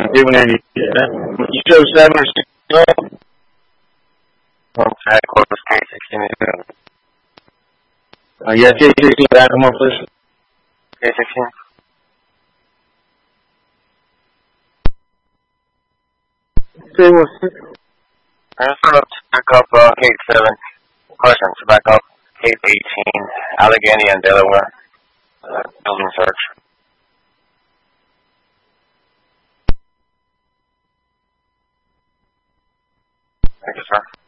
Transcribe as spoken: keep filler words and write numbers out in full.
do whenever you get that. You show seven or six. Okay, close K sixteen. Uh, yeah, K sixteen, back them up, please. K sixteen. Say what? I'm just going to back up uh, K seven. Question, to back up K eighteen, Allegheny and Delaware. Uh, building search. Thank you, sir.